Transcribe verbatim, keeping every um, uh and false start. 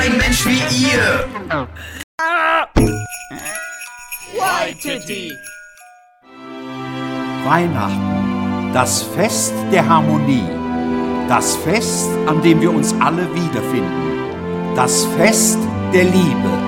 ein Mensch wie ihr. Waititi. Weihnachten, das Fest der Harmonie, das Fest, an dem wir uns alle wiederfinden, das Fest der Liebe.